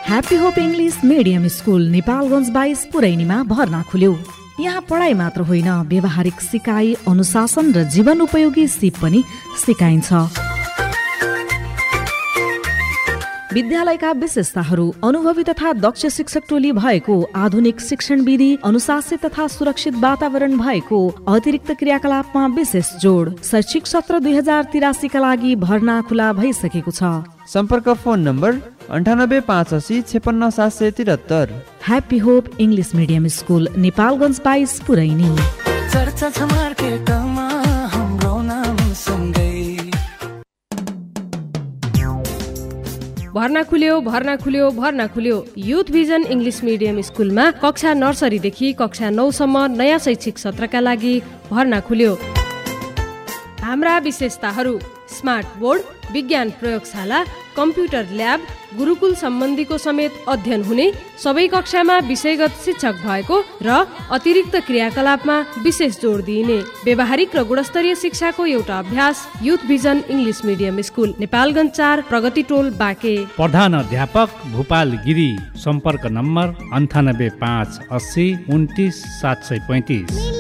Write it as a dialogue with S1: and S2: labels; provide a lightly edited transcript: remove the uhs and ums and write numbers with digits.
S1: Happy hope English medium school Nepalgunj 22 पुरैनीमा भर्ना खुल्यो। यहाँ पढाइ मात्र होइन, व्यवहारिक सिकाइ, अनुशासन र जीवन उपयोगी सिप पनि सिकाइन्छ। विद्यालयका विशेषताहरू: अनुभवी तथा दक्ष शिक्षक टोली भएको, आधुनिक शिक्षण विधि, अनुशासित तथा सुरक्षित वातावरण भएको, अतिरिक्त क्रियाकलापमा विशेष जोड। शैक्षिक सत्र 2083 का लागि भर्ना खुला भइसकेको छ।
S2: सम्पर्क phone number 9858 56 773।
S1: Happy hope English medium school Nepalgunj 22 पुरैनी।
S3: चर्चा छ मार्केटमा हाम्रो नाम सँगै।
S4: भर्ना खुल्यो युथ भिजन इङ्ग्लिस मिडियम स्कुलमा कक्षा नर्सरीदेखि कक्षा 9 सम्म नयाँ शैक्षिक सत्रका लागि भर्ना खुल्यो। हाम्रा विशेषताहरू: स्मार्ट बोर्ड, विज्ञान प्रयोगशाला, कम्प्युटर ल्याब, गुरुकुल सम्बन्धीको समेत अध्ययन हुने, सबै कक्षामा विषयगत शिक्षक भएको र अतिरिक्त क्रियाकलापमा विशेष जोड दिइने, व्यावहारिक र गुणस्तरीय शिक्षाको एउटा अभ्यास। Youth vision English medium school Nepalgunj 4 प्रगति टोल बाँके।
S5: प्रधान अध्यापक भूपाल गिरी। सम्पर्क नम्बर 98 5 80 29 735।